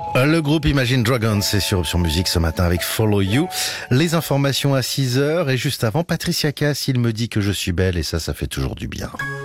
Le groupe Imagine Dragons est sur Option Musique ce matin avec Follow You. Les informations à 6h et juste avant, Patricia Cass, il me dit que je suis belle et ça fait toujours du bien.